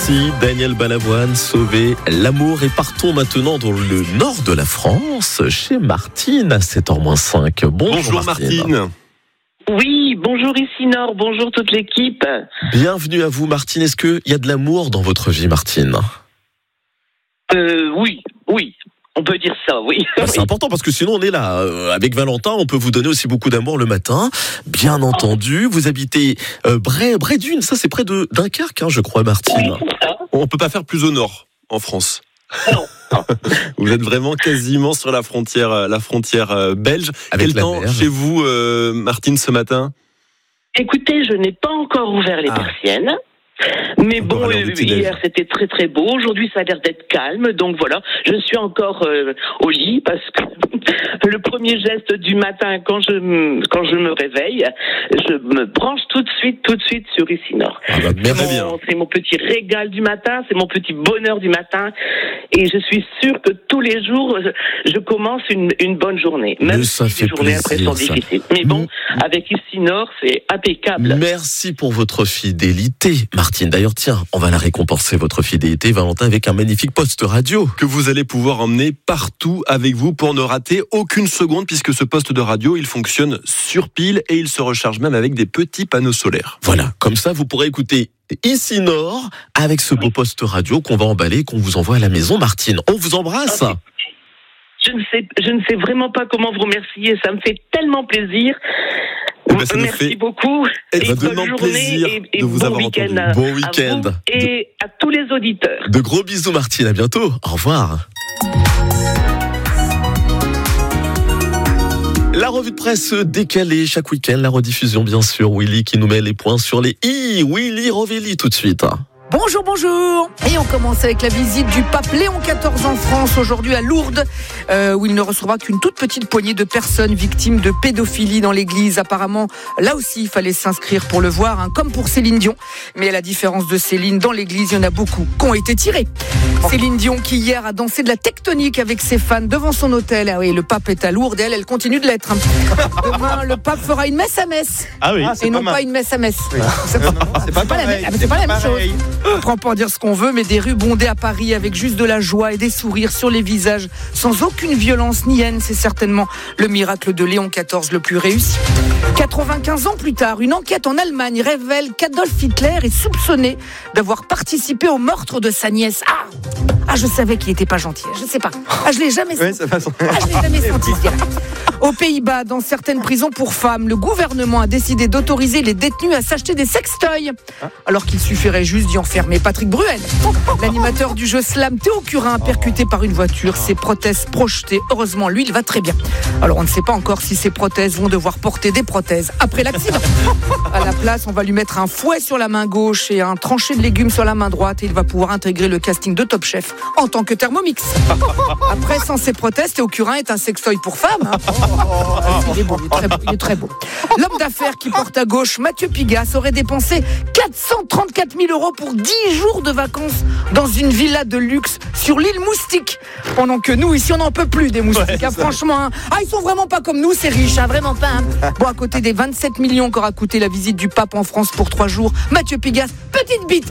Merci Daniel Balavoine, sauver l'amour. Et partons maintenant dans le nord de la France, chez Martine à 7h-5. Bonjour Martine. Oui, bonjour ici Nord, bonjour toute l'équipe. Bienvenue à vous Martine. Est-ce qu'il y a de l'amour dans votre vie Martine ? Oui. On peut dire ça, oui. C'est important parce que sinon on est là. Avec Valentin, on peut vous donner aussi beaucoup d'amour le matin. Bien entendu, vous habitez Bray-Dunes, ça c'est près de Dunkerque, je crois Martine. Oui, c'est ça. On peut pas faire plus au nord en France. Non. Vous êtes vraiment quasiment sur la frontière belge. Avec Quel la temps mer. chez vous, Martine, ce matin ? Écoutez, je n'ai pas encore ouvert les persiennes. Mais Encore bon, à l'heure du petit-déj. hier c'était très très beau. Aujourd'hui ça a l'air d'être calme. Donc voilà, je suis encore au lit parce que le premier geste du matin quand je me réveille, je me branche tout de suite sur Ici Nord. Merci. C'est mon petit régal du matin, c'est mon petit bonheur du matin. Et je suis sûre que tous les jours, je commence une bonne journée. Même Mais ça si fait les journées après sont plaisir, ça. difficiles. Mais bon, avec Ici Nord, c'est impeccable. Merci pour votre fidélité, Martine. D'ailleurs, tiens, on va la récompenser, votre fidélité, Valentin, avec un magnifique poste radio. Que vous allez pouvoir emmener partout avec vous pour ne rater aucune seconde, puisque ce poste de radio, il fonctionne sur pile et il se recharge même avec des petits panneaux solaires. Voilà, comme ça, vous pourrez écouter Ici Nord avec ce beau poste radio qu'on va emballer et qu'on vous envoie à la maison, Martine. On vous embrasse. Je ne sais vraiment pas comment vous remercier. Ça me fait tellement plaisir. Ça nous Merci fait beaucoup. extrêmement plaisir et de vous bon avoir week-end entendu. à Bon week-end. vous et à tous les auditeurs. De gros bisous, Martine. À bientôt. Au revoir. La revue de presse décalée chaque week-end. La rediffusion, bien sûr. Willy qui nous met les points sur les i. Willy Rovelli, tout de suite. Bonjour. Et on commence avec la visite du pape Léon XIV en France, aujourd'hui à Lourdes, où il ne recevra qu'une toute petite poignée de personnes victimes de pédophilie dans l'église. Apparemment, là aussi, il fallait s'inscrire pour le voir, comme pour Céline Dion. Mais à la différence de Céline, dans l'église, il y en a beaucoup qui ont été tirés. Céline Dion qui hier a dansé de la tectonique avec ses fans devant son hôtel. Ah oui, le pape est à Lourdes et elle continue de l'être. Demain, le pape fera une messe à messe. Ah oui, Et non pas une messe à messe. C'est pas la même chose. On prend pour dire ce qu'on veut, mais des rues bondées à Paris avec juste de la joie et des sourires sur les visages, sans aucune violence ni haine, c'est certainement le miracle de Léon XIV le plus réussi. 95 ans plus tard, une enquête en Allemagne révèle qu'Adolf Hitler est soupçonné d'avoir participé au meurtre de sa nièce. Je savais qu'il était pas gentil, je sais pas. Je l'ai jamais senti. Je l'ai jamais senti ce gars-là. Aux Pays-Bas, dans certaines prisons pour femmes, le gouvernement a décidé d'autoriser les détenus à s'acheter des sextoys, alors qu'il suffirait juste d'y enfermer Patrick Bruel. L'animateur du jeu Slam, Théo Curin, percuté par une voiture, ses prothèses projetées. Heureusement, lui, il va très bien. Alors, on ne sait pas encore si ses prothèses vont devoir porter des prothèses après l'accident. À la place, on va lui mettre un fouet sur la main gauche et un tranché de légumes sur la main droite, et il va pouvoir intégrer le casting de Top Chef en tant que Thermomix. Après, sans ses prothèses, Théo Curin est un sextoy pour femmes. Il est beau, il est très beau. L'homme d'affaires qui porte à gauche, Mathieu Pigasse, aurait dépensé 434 000 € pour 10 jours de vacances dans une villa de luxe sur l'île Moustique. Pendant que nous, ici, on n'en peut plus des moustiques. Franchement, ils sont vraiment pas comme nous, c'est riche, vraiment pas. Bon, à côté des 27 millions qu'aura coûté la visite du pape en France pour 3 jours, Mathieu Pigasse, petite bite.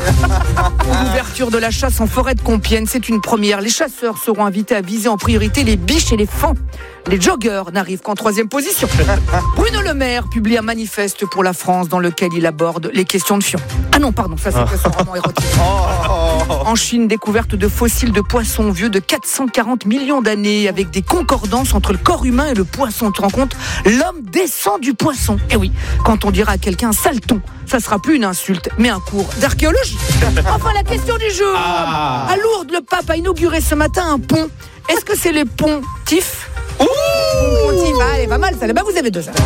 L'ouverture de la chasse en forêt de Compiègne, c'est une première. Les chasseurs seront invités à viser en priorité les biches et les faons. Les joggers n'arrivent qu'en 3e position. Bruno Le Maire publie un manifeste pour la France dans lequel il aborde les questions de fion. Ah non, pardon, ça c'est son roman érotique. En Chine, découverte de fossiles de poissons vieux de 440 millions d'années avec des concordances entre le corps humain et le poisson. Tu te rends compte ? L'homme descend du poisson. Et oui, quand on dira à quelqu'un saleton, ça sera plus une insulte, mais un cours d'archéologie. Enfin, la question du jour. À Lourdes, le pape a inauguré ce matin un pont. Est-ce que c'est les pontifs ? Allez, pas mal ça. Vous avez 2 heures.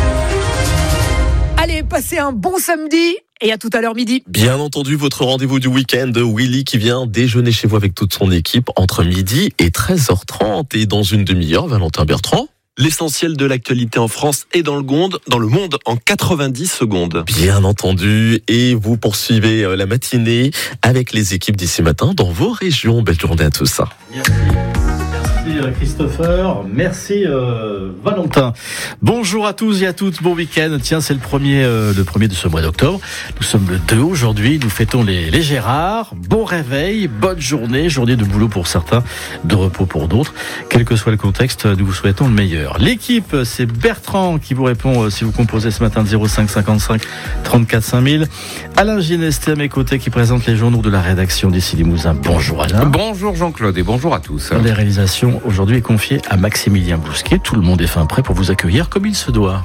Allez, passez un bon samedi et à tout à l'heure midi. Bien entendu, votre rendez-vous du week-end de Willy qui vient déjeuner chez vous avec toute son équipe entre midi et 13h30. Et dans une demi-heure, Valentin Bertrand. L'essentiel de l'actualité en France et dans le monde en 90 secondes. Bien entendu, et vous poursuivez la matinée avec les équipes d'ici matin dans vos régions. Belle journée à tous. Merci Christopher, merci Valentin. Bonjour à tous et à toutes, bon week-end. Tiens, c'est le premier de ce mois d'octobre. Nous sommes le 2 aujourd'hui, nous fêtons les Gérards. Bon réveil, bonne journée de boulot pour certains, de repos pour d'autres. Quel que soit le contexte, nous vous souhaitons le meilleur. L'équipe, c'est Bertrand qui vous répond si vous composez ce matin 05 55 34 5000. Alain Ginesté à mes côtés qui présente les journaux de la rédaction d'ici Limousin. Bonjour Alain. Bonjour Jean-Claude et bonjour à tous. Les réalisations aujourd'hui est confiée à Maximilien Bousquet. Tout le monde est fin prêt pour vous accueillir comme il se doit.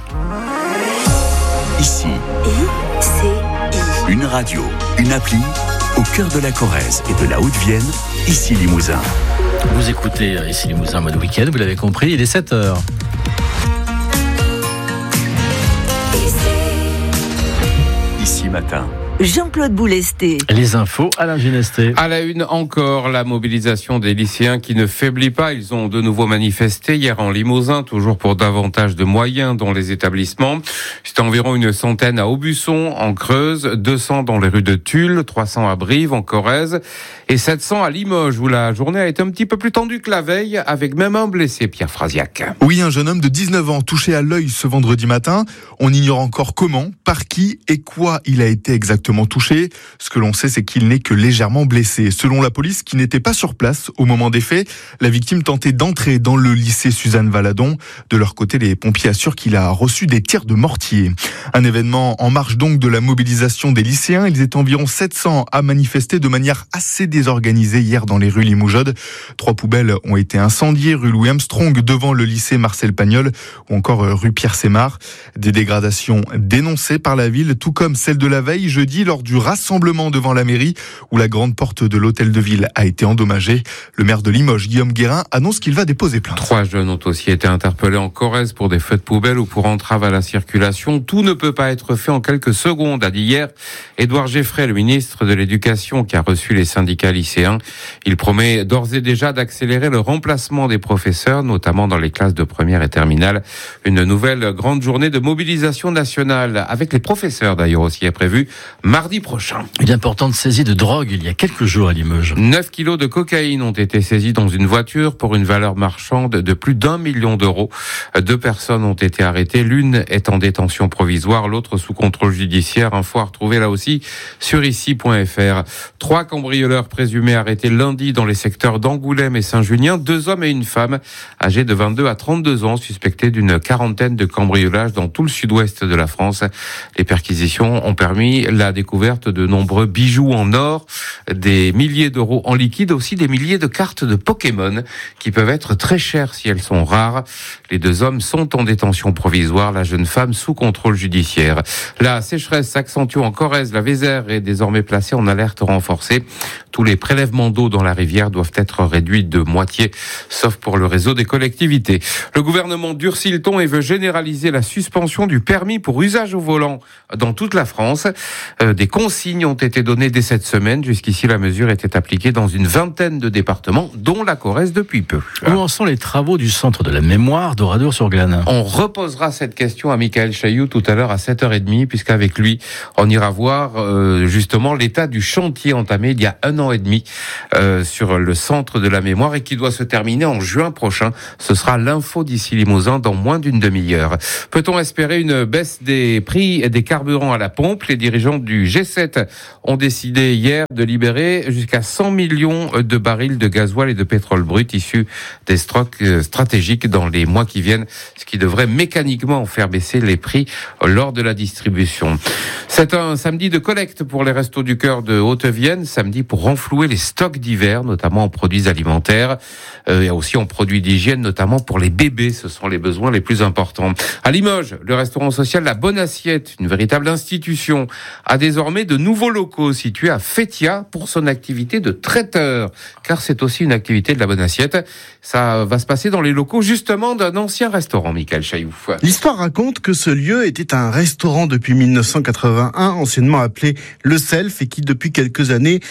Ici, une radio, une appli, au cœur de la Corrèze et de la Haute-Vienne, ici Limousin. Vous écoutez ici Limousin mode week-end, vous l'avez compris, il est 7h. Ici matin. Jean-Claude Boulesté. Les infos, Alain Ginesté. À la une encore, la mobilisation des lycéens qui ne faiblit pas. Ils ont de nouveau manifesté hier en Limousin, toujours pour davantage de moyens dans les établissements. C'était environ une centaine à Aubusson, en Creuse, 200 dans les rues de Tulle, 300 à Brive, en Corrèze, et 700 à Limoges, où la journée a été un petit peu plus tendue que la veille, avec même un blessé, Pierre Frasiac. Oui, un jeune homme de 19 ans touché à l'œil ce vendredi matin. On ignore encore comment, par qui et quoi il a été exactement touché. Ce que l'on sait, c'est qu'il n'est que légèrement blessé. Selon la police, qui n'était pas sur place au moment des faits, la victime tentait d'entrer dans le lycée Suzanne Valadon. De leur côté, les pompiers assurent qu'il a reçu des tirs de mortier. Un événement en marge donc de la mobilisation des lycéens. Ils étaient environ 700 à manifester de manière assez désorganisée hier dans les rues Limoujodes. 3 poubelles ont été incendiées, rue Louis Armstrong, devant le lycée Marcel Pagnol, ou encore rue Pierre Sémar. Des dégradations dénoncées par la ville, tout comme celle de la veille, jeudi, lors du rassemblement devant la mairie, où la grande porte de l'hôtel de ville a été endommagée. Le maire de Limoges, Guillaume Guérin, annonce qu'il va déposer plainte. 3 jeunes ont aussi été interpellés en Corrèze pour des feux de poubelle ou pour entrave à la circulation. Tout ne peut pas être fait en quelques secondes, a dit hier Édouard Geffray, le ministre de l'Éducation, qui a reçu les syndicats lycéens. Il promet d'ores et déjà d'accélérer le remplacement des professeurs, notamment dans les classes de première et terminale. Une nouvelle grande journée de mobilisation nationale, avec les professeurs d'ailleurs aussi, est prévue mardi prochain. Une importante saisie de drogue il y a quelques jours à Limoges. 9 kilos de cocaïne ont été saisis dans une voiture pour une valeur marchande de plus d'1 million d'euros. 2 personnes ont été arrêtées, l'une est en détention provisoire, l'autre sous contrôle judiciaire. Info à retrouver là aussi sur ici.fr. 3 cambrioleurs présumés arrêtés lundi dans les secteurs d'Angoulême et Saint-Junien. 2 hommes et une femme âgés de 22 à 32 ans suspectés d'une quarantaine de cambriolages dans tout le sud-ouest de la France. Les perquisitions ont permis la découverte de nombreux bijoux en or, des milliers d'euros en liquide, aussi des milliers de cartes de Pokémon qui peuvent être très chères si elles sont rares. Les 2 hommes sont en détention provisoire, la jeune femme sous contrôle judiciaire. La sécheresse s'accentue en Corrèze, la Vézère est désormais placée en alerte renforcée. Tous les prélèvements d'eau dans la rivière doivent être réduits de moitié, sauf pour le réseau des collectivités. Le gouvernement durcit le ton et veut généraliser la suspension du permis pour usage au volant dans toute la France. Des consignes ont été données dès cette semaine. Jusqu'ici, la mesure était appliquée dans une vingtaine de départements, dont la Corrèze depuis peu. Où en sont les travaux du Centre de la Mémoire d'Oradour-sur-Glane ? On reposera cette question à Michael Chailloux tout à l'heure à 7h30, puisqu'avec lui, on ira voir justement l'état du chantier entamé il y a 1 an et demi sur le Centre de la Mémoire et qui doit se terminer en juin prochain. Ce sera l'info d'ici Limousin dans moins d'une demi-heure. Peut-on espérer une baisse des prix des carburants à la pompe ? Les dirigeants du G7 ont décidé hier de libérer jusqu'à 100 millions de barils de gasoil et de pétrole brut issus des stocks stratégiques dans les mois qui viennent, ce qui devrait mécaniquement faire baisser les prix lors de la distribution. C'est un samedi de collecte pour les Restos du Cœur de Haute-Vienne, samedi pour renflouer les stocks d'hiver, notamment en produits alimentaires et aussi en produits d'hygiène, notamment pour les bébés. Ce sont les besoins les plus importants. À Limoges, le restaurant social La Bonne Assiette, une véritable institution, a désormais de nouveaux locaux situés à Fétia pour son activité de traiteur, car c'est aussi une activité de La Bonne Assiette. Ça va se passer dans les locaux justement d'un ancien restaurant, Michael Chailloux. L'histoire raconte que ce lieu était un restaurant depuis 1981, anciennement appelé Le Self, et qui depuis quelques années était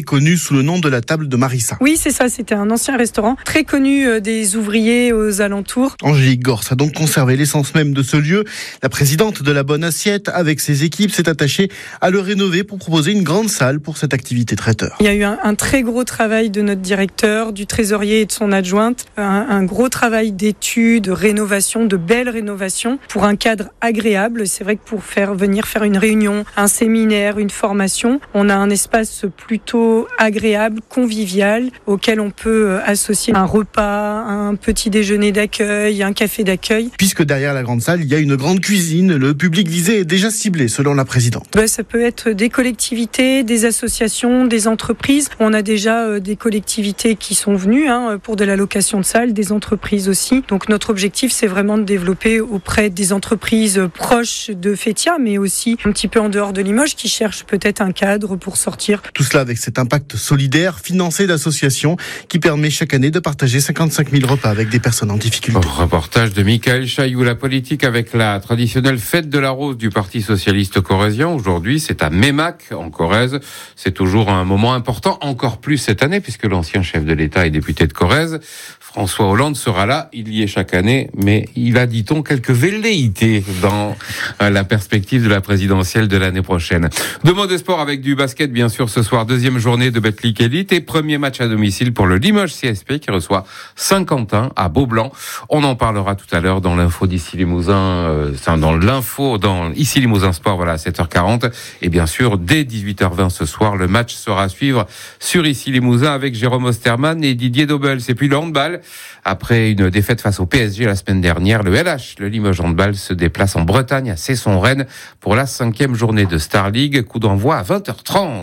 connu sous le nom de la table de Marissa. Oui, c'est ça, c'était un ancien restaurant très connu des ouvriers aux alentours. Angélique Gors a donc conservé l'essence même de ce lieu. La présidente de la Bonne Assiette, avec ses équipes, s'est attachée à le rénover pour proposer une grande salle pour cette activité traiteur. Il y a eu un très gros travail de notre directeur, du trésorier et de son adjointe, un gros travail d'études, de rénovation, de belles rénovations pour un cadre agréable. C'est vrai que pour venir faire une réunion, un séminaire, une formation, on a un espace plutôt agréable, convivial, auquel on peut associer un repas, un petit déjeuner d'accueil, un café d'accueil. Puisque derrière la grande salle, il y a une grande cuisine, le public visé est déjà ciblé selon la présidente. Ça peut être des collectivités, des associations, des entreprises. On a déjà des collectivités qui sont venues pour de la location de salles, des entreprises aussi. Donc notre objectif, c'est vraiment de développer auprès des entreprises proches de Feytiat, mais aussi un petit peu en dehors de Limoges, qui cherchent peut-être un cadre pour sortir. Tout cela avec cet impact solidaire financé d'associations qui permet chaque année de partager 55 000 repas avec des personnes en difficulté. Reportage de Michael Chailloux, la politique avec la traditionnelle fête de la rose du Parti socialiste corrézien. Aujourd'hui, c'est à Meymac, en Corrèze. C'est toujours un moment important, encore plus cette année, puisque l'ancien chef de l'État est député de Corrèze. François Hollande sera là, il y est chaque année, mais il a, dit-on, quelques velléités dans la perspective de la présidentielle de l'année prochaine. Deux mots de sport avec du basket, bien sûr, ce soir, deuxième journée de Betclic Elite et premier match à domicile pour le Limoges CSP qui reçoit Saint-Quentin à Beaublanc. On en parlera tout à l'heure dans l'info d'Issy Limousin, dans Issy Limousin Sport, voilà, à 7h40. Et bien sûr, dès 18h20 ce soir, le match sera à suivre sur Issy Limousin avec Jérôme Osterman et Didier Dobels. Et puis le handball, après une défaite face au PSG la semaine dernière, le LH, le Limoges Handball, se déplace en Bretagne à Cesson-Rennes pour la 5e journée de Star League. Coup d'envoi à 20h30.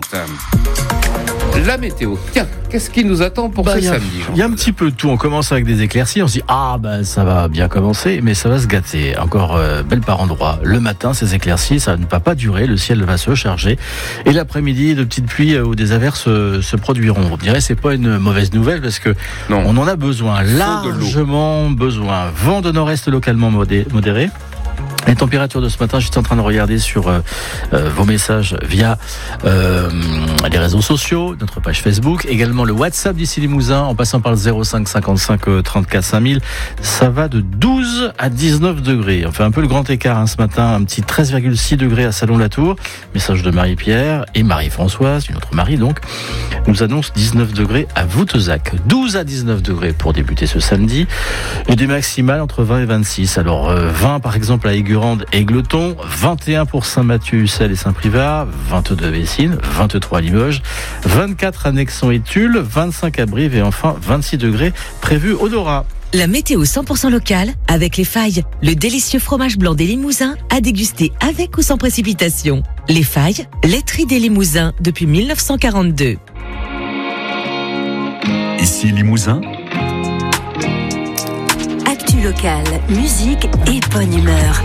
La météo. Tiens, qu'est-ce qui nous attend pour ce samedi? Il y a un petit peu de tout. On commence avec des éclaircies. On se dit, ça va bien commencer, mais ça va se gâter. Encore belle par endroit. Le matin, ces éclaircies, ça ne va pas durer. Le ciel va se charger. Et l'après-midi, de petites pluies ou des averses se produiront. On dirait, c'est pas une mauvaise nouvelle parce que on en a besoin. Largement besoin. Vent de nord-est localement modéré. Les températures de ce matin, je suis en train de regarder sur vos messages via les réseaux sociaux, notre page Facebook, également le WhatsApp d'Issy Limousin, en passant par le 05 55 34 5000. Ça va de 12 à 19 degrés. On fait un peu le grand écart ce matin, un petit 13,6 degrés à Salon-la-Tour. Message de Marie-Pierre et Marie-Françoise, une autre Marie donc, nous annonce 19 degrés à Voutezac. 12 à 19 degrés pour débuter ce samedi. Et des maximales entre 20 et 26. Alors 20 par exemple à Aigurande et Égletons, 21 pour Saint-Mathieu, Ussel et Saint-Privat, 22 à Vessines, 23 à Limoges, 24 à Nexon et Tulle, 25 à Brive et enfin 26 degrés prévus au Dora. La météo 100% locale avec Les Failles, le délicieux fromage blanc des Limousins à déguster avec ou sans précipitation. Les Failles, laiterie des Limousins depuis 1942. Ici Limousin. Actu locale, musique et bonne humeur.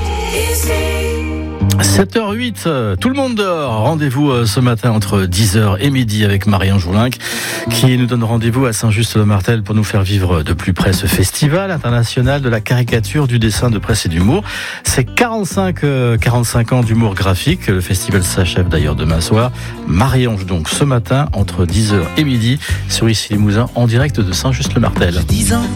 7h08, tout le monde dort. Rendez-vous ce matin entre 10h et midi avec Marianne Joulinck qui nous donne rendez-vous à Saint-Just-le-Martel pour nous faire vivre de plus près ce festival international de la caricature, du dessin, de presse et d'humour. C'est 45 ans d'humour graphique. Le festival s'achève d'ailleurs demain soir. Marie-Ange donc ce matin entre 10h et midi sur Issy Limousin en direct de Saint-Just-le-Martel. 10 ans.